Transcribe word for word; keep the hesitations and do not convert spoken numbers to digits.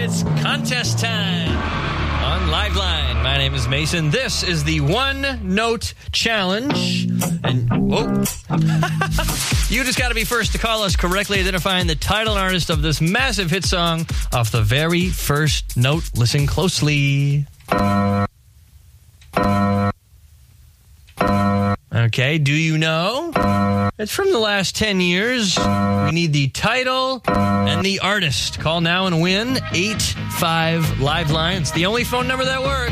It's contest time on Liveline. My name is Mason. This is the one-note challenge. And, whoa. You just got to be first to call us correctly identifying the title and artist of this massive hit song off the very first note. Listen closely. Okay, do you know? It's from the last ten years. We need the title and the artist. Call now and win eight five Liveline. It's the only phone number that works.